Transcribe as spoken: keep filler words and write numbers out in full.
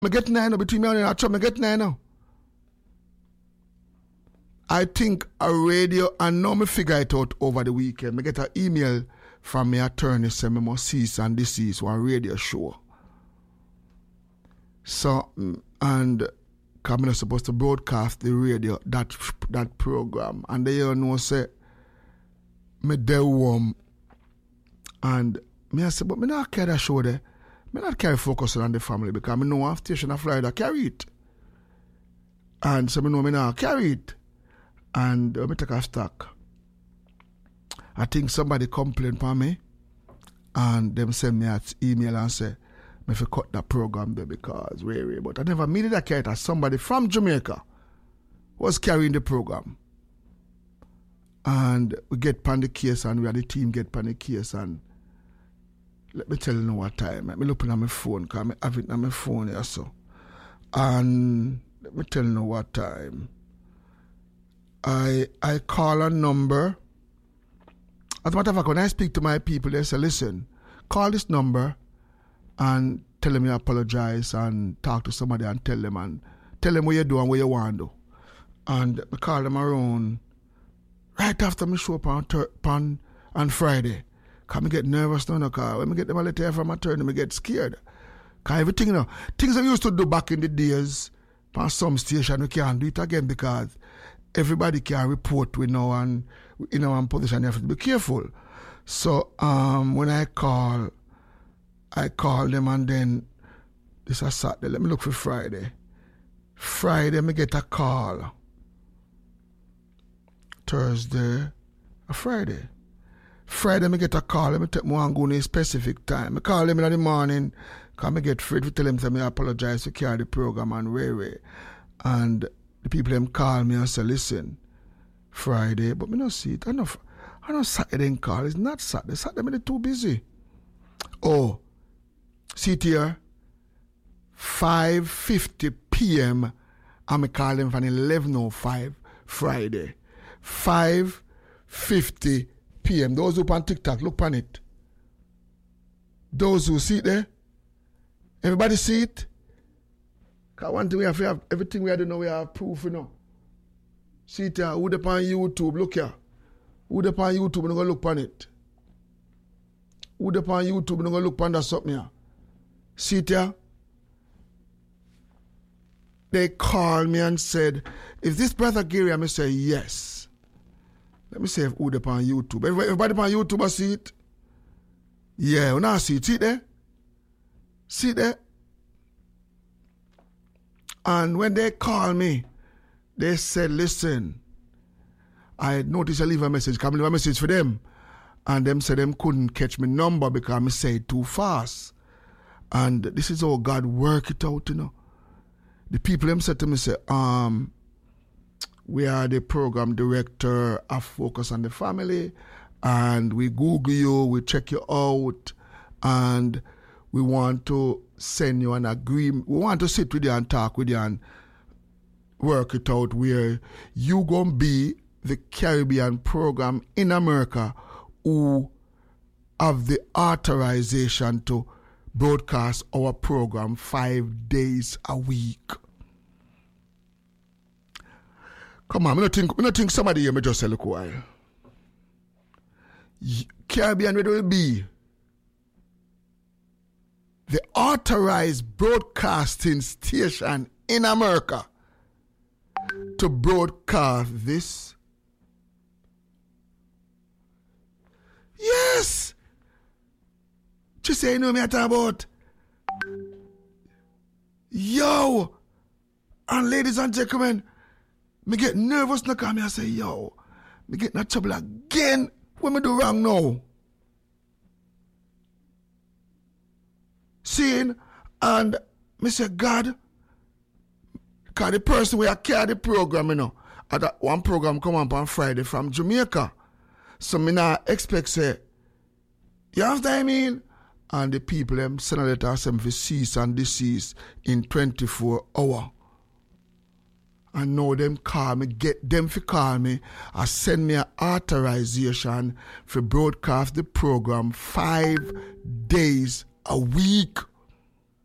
I get nine between me and I try me get nine now. I think a radio, and now me figure it out over the weekend. I get an email from my attorney saying I must cease and desist one radio show. So, and I'm not supposed to broadcast the radio, that that program. And they you know say, me there warm. And me I say, but me not carry that show there. Me not carry focus on the family because me know one station of Florida carry it. And so me know me not carry it. And uh, me take a stock. I think somebody complained for me and them send me an email and say, me fi cut that program there because really, but I never made it a character. Somebody from Jamaica was carrying the program. And we get pan the case and we had the team get pan the case and let me tell you know what time. Let me look at my phone because I have it on my phone here so. And let me tell you know what time. I I call a number. As a matter of fact, when I speak to my people, they say, listen, call this number and tell them you apologize and talk to somebody and tell them and tell them what you do and what you want to do. And I call them around right after my show up on, on, on Friday. Because I get nervous now, because when I get them a letter from my attorney, I get scared. Because everything, you know, things I used to do back in the days, on some station, we can't do it again because everybody can report we know and in our position you have to be careful. So um, when I call, I call them and then this is Saturday. Let me look for Friday. Friday, me get a call. Thursday, a Friday. Friday, me get a call. Let me take more and go in a specific time. I call them in the morning because I get afraid to tell them that I apologize to carry the program and way, way. And the people them call me and say, listen, Friday, but me not see it. I know, I know Saturday call. It's not Saturday. Saturday, me too busy. Oh, see it here. five fifty p.m. I'm calling from eleven oh five Friday. five fifty p.m. Those who on TikTok, look on it. Those who see it there, everybody see it? Because one thing we have to have, everything we have to know, we have proof, you know. See it here, who up on YouTube, look here. Who up on YouTube, and go look on it. Who up on YouTube, and go look on that something here. See it here? They called me and said, is this Brother Gary? I say, yes. Let me say if who up on YouTube. Everybody on YouTube, I see it? Yeah, when I see it, see it there? See it there? And when they call me, they said, listen, I noticed I leave a message. Can I leave a message for them? And them said them couldn't catch my number because I say it too fast. And this is how God work it out, you know. The people them said to me, say, um, we are the program director of Focus on the Family, and we Google you, we check you out, and we want to send you an agreement. We want to sit with you and talk with you and work it out where you gonna be the Caribbean program in America who have the authorization to broadcast our program five days a week. Come on, I don't think, I don't think somebody here may just say, look a while. Caribbean Radio will be the authorized broadcasting station in America to broadcast this. Yes! Just say you know me I talk about. Yo! And ladies and gentlemen, me get nervous now because me I say, yo, me get in trouble again when me do wrong now. Seeing, and me say, God, because the person where I carry the program, you know, at that one program come up on Friday from Jamaica. So me not expect say, you have what I mean? And the people them send a letter saying for cease and desist in twenty-four hours. And now them call me, get them to call me and send me an authorization for broadcast the program five days a week.